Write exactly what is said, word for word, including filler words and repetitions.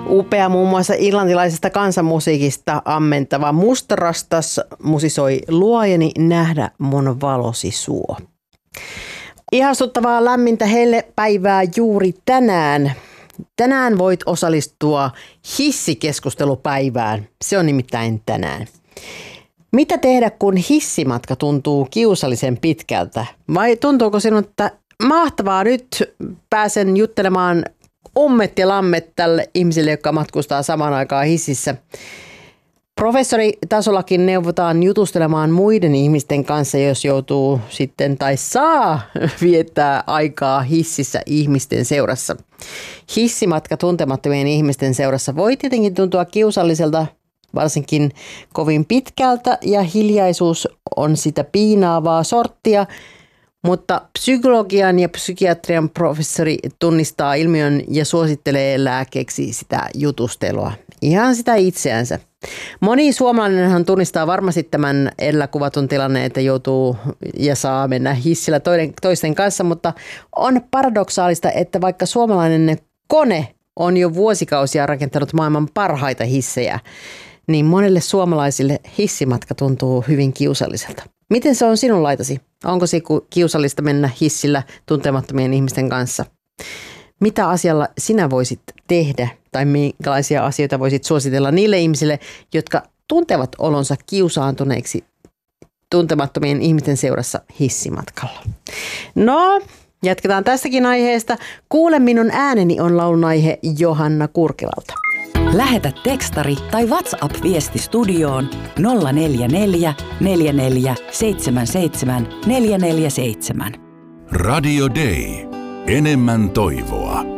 Upea muun muassa irlantilaisesta kansanmusiikista ammentava Mustarastas musisoi luojeni nähdä mun valosi suo. Ihastuttavaa lämmintä hellepäivää juuri tänään. Tänään voit osallistua hissikeskustelupäivään. Se on nimittäin tänään. Mitä tehdä, kun hissimatka tuntuu kiusallisen pitkältä? Vai tuntuuko sinun, että mahtavaa, nyt pääsen juttelemaan ummet ja lammet tälle ihmiselle, joka matkustaa samaan aikaan hississä? Professoritasollakin neuvotaan jutustelemaan muiden ihmisten kanssa, jos joutuu sitten tai saa viettää aikaa hississä ihmisten seurassa. Hissimatka tuntemattomien ihmisten seurassa voi tietenkin tuntua kiusalliselta, varsinkin kovin pitkältä, ja hiljaisuus on sitä piinaavaa sorttia, mutta psykologian ja psykiatrian professori tunnistaa ilmiön ja suosittelee lääkkeeksi sitä jutustelua. Ihan sitä itseänsä. Moni suomalainenhan tunnistaa varmasti tämän edellä kuvatun tilanne, että joutuu ja saa mennä hissillä toinen, toisten kanssa, mutta on paradoksaalista, että vaikka suomalainen kone on jo vuosikausia rakentanut maailman parhaita hissejä, niin monelle suomalaisille hissimatka tuntuu hyvin kiusalliselta. Miten se on sinun laitasi? Onko se kiusallista mennä hissillä tuntemattomien ihmisten kanssa? Mitä asialla sinä voisit tehdä tai minkälaisia asioita voisit suositella niille ihmisille, jotka tuntevat olonsa kiusaantuneiksi tuntemattomien ihmisten seurassa hissimatkalla? No, jatketaan tästäkin aiheesta. Kuule minun ääneni on laulun aihe Johanna Kurkilalta. Lähetä tekstari tai WhatsApp-viesti studioon nolla neljä neljä neljä neljä seitsemän seitsemän neljä neljä seitsemän. Radio Day. Enemmän toivoa.